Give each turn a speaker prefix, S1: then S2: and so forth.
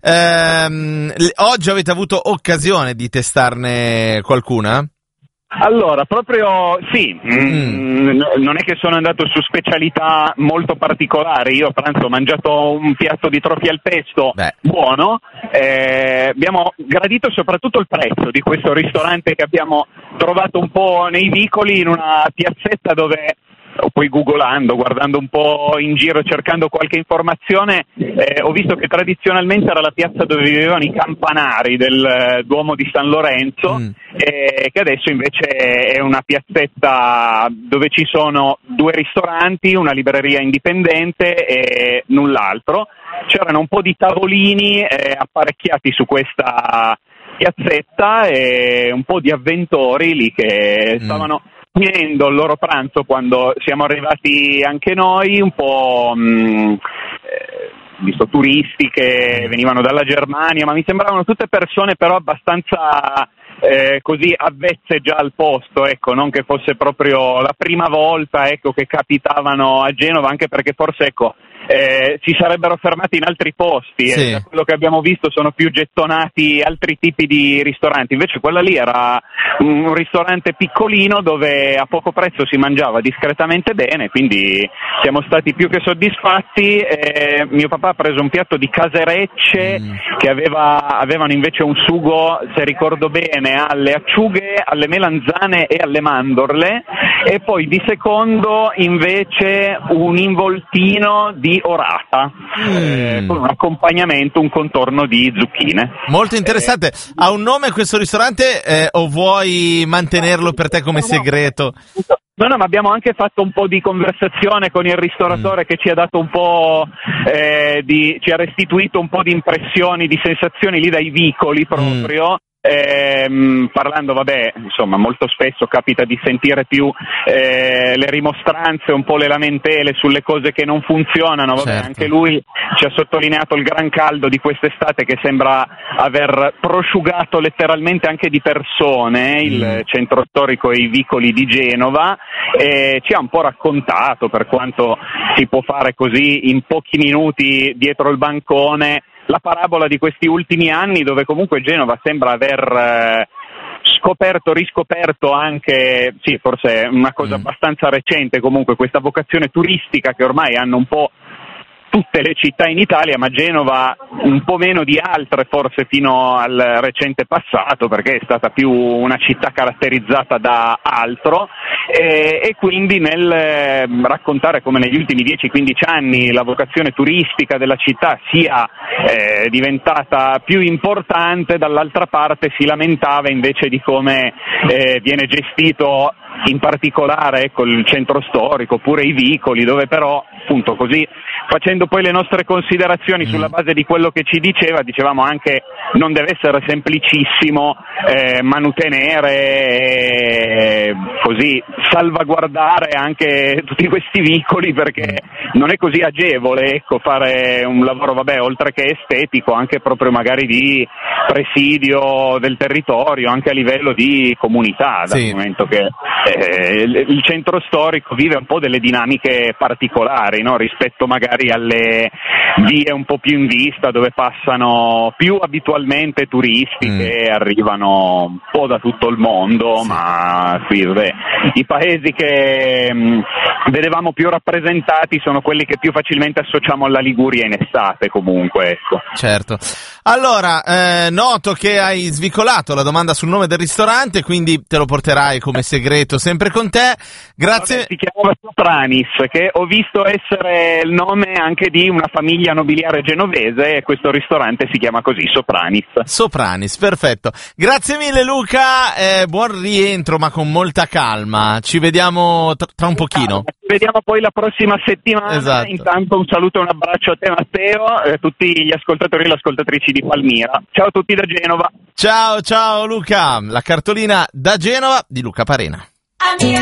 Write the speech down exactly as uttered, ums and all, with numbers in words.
S1: Ehm, oggi avete avuto occasione di testarne qualcuna?
S2: Allora, proprio sì, mm. Mm, non è che sono andato su specialità molto particolari, io a pranzo ho mangiato un piatto di trofi al pesto Beh. buono, eh, abbiamo gradito soprattutto il prezzo di questo ristorante che abbiamo trovato un po' nei vicoli in una piazzetta dove... poi googolando, guardando un po' in giro, cercando qualche informazione, eh, ho visto che tradizionalmente era la piazza dove vivevano i campanari del eh, Duomo di San Lorenzo, mm. e che adesso invece è una piazzetta dove ci sono due ristoranti, una libreria indipendente e null'altro. C'erano un po' di tavolini eh, apparecchiati su questa piazzetta e un po' di avventori lì che mm. stavano finendo il loro pranzo quando siamo arrivati anche noi, un po' mh, eh, visto turisti che venivano dalla Germania, ma mi sembravano tutte persone però abbastanza eh, così avvezze già al posto, ecco, non che fosse proprio la prima volta, ecco, che capitavano a Genova, anche perché forse, ecco, Eh, si sarebbero fermati in altri posti, sì. E da quello che abbiamo visto sono più gettonati altri tipi di ristoranti, invece quella lì era un ristorante piccolino dove a poco prezzo si mangiava discretamente bene, quindi siamo stati più che soddisfatti. Eh, mio papà ha preso un piatto di caserecce mm. che aveva, avevano invece un sugo, se ricordo bene, alle acciughe, alle melanzane e alle mandorle, e poi di secondo invece un involtino di orata mm. eh, con un accompagnamento, un contorno di zucchine.
S1: Molto interessante. Eh, ha un nome questo ristorante eh, o vuoi mantenerlo per te come segreto?
S2: No, no, ma abbiamo anche fatto un po' di conversazione con il ristoratore mm. che ci ha dato un po' eh, di, ci ha restituito un po' di impressioni, di sensazioni lì dai vicoli proprio. Mm. Ehm, parlando, vabbè, insomma, molto spesso capita di sentire più eh, le rimostranze, un po' le lamentele sulle cose che non funzionano, vabbè, certo. Anche lui ci ha sottolineato il gran caldo di quest'estate che sembra aver prosciugato letteralmente anche di persone mm. il centro storico e i vicoli di Genova, e ci ha un po' raccontato per quanto si può fare così in pochi minuti dietro il bancone la parabola di questi ultimi anni, dove comunque Genova sembra aver eh, scoperto, riscoperto anche, sì, forse è una cosa mm. abbastanza recente comunque, questa vocazione turistica che ormai hanno un po' tutte le città in Italia, ma Genova un po' meno di altre forse fino al recente passato, perché è stata più una città caratterizzata da altro, e, e quindi nel eh, raccontare come negli ultimi dieci quindici anni la vocazione turistica della città sia eh, diventata più importante, dall'altra parte si lamentava invece di come eh, viene gestito in particolare, ecco, il centro storico, oppure i vicoli, dove però appunto così, facendo poi le nostre considerazioni sulla base di quello che ci diceva, dicevamo anche non deve essere semplicissimo eh, manutenere e così salvaguardare anche tutti questi vicoli, perché non è così agevole, ecco, fare un lavoro, vabbè, oltre che estetico, anche proprio magari di presidio del territorio, anche a livello di comunità, dal sì. momento che eh, il centro storico vive un po' delle dinamiche particolari, no? Rispetto magari alle vie un po' più in vista, dove passano più abitualmente turisti mm. che arrivano un po' da tutto il mondo, sì. ma qui vabbè, i paesi che mh, vedevamo più rappresentati sono quelli che più facilmente associamo alla Liguria in estate, comunque, ecco.
S1: Certo. Allora, eh, noto che hai svicolato la domanda sul nome del ristorante, quindi te lo porterai come segreto sempre con te. Grazie.
S2: Vabbè, si chiamava Sopranis, che ho visto essere il nome anche di una famiglia nobiliare genovese, e questo ristorante si chiama così, Sopranis.
S1: Sopranis, perfetto. Grazie mille Luca, eh, buon rientro ma con molta calma. Ci vediamo tra, tra un pochino.
S2: Ci vediamo poi la prossima settimana.
S1: Esatto.
S2: Intanto un saluto e un abbraccio a te Matteo e a tutti gli ascoltatori e le ascoltatrici di Palmira. Ciao a tutti da Genova.
S1: Ciao ciao Luca, la cartolina da Genova di Luca Parena.